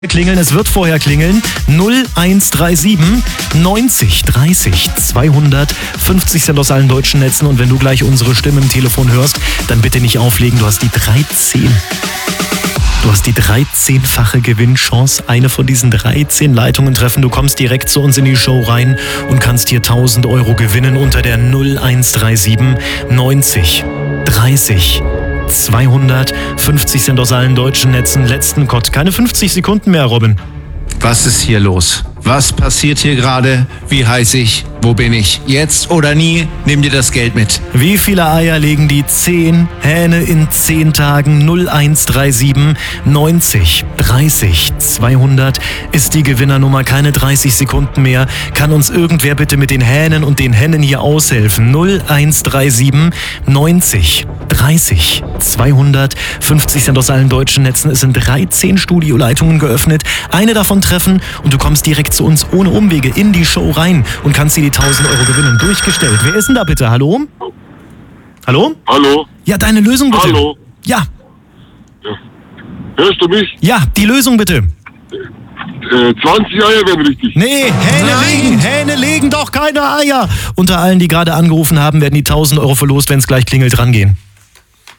Klingeln, es wird vorher klingeln. 0137 90 30 250 sind aus allen deutschen Netzen. Und wenn du gleich unsere Stimme im Telefon hörst, dann bitte nicht auflegen. Du hast die 13. Du hast die 13-fache Gewinnchance. Eine von diesen 13 Leitungen treffen. Du kommst direkt zu uns in die Show rein und kannst hier 1000 Euro gewinnen unter der 0137 90 30 250 sind aus allen deutschen Netzen. Letzten Code. Keine 50 Sekunden mehr, Robin. Was ist hier los? Was passiert hier gerade? Wie heiß ich? Wo bin ich? Jetzt oder nie? Nimm dir das Geld mit. Wie viele Eier legen die 10 Hähne in 10 Tagen? 0137 90 30 200 ist die Gewinnernummer. Keine 30 Sekunden mehr. Kann uns irgendwer bitte mit den Hähnen und den Hennen hier aushelfen? 0137 90 30 200 50 sind aus allen deutschen Netzen. Es sind 13 Studioleitungen geöffnet. Eine davon treffen und du kommst direkt zu uns ohne Umwege in die Show rein und kannst dir die 1000 Euro gewinnen. Durchgestellt. Wer ist denn da bitte? Hallo? Hallo? Hallo? Ja, deine Lösung bitte. Hallo? Ja. Hörst du mich? Ja, die Lösung bitte. 20 Eier wären richtig. Nee, Hähne legen doch keine Eier. Unter allen, die gerade angerufen haben, werden die 1000 Euro verlost, wenn es gleich klingelt, rangehen.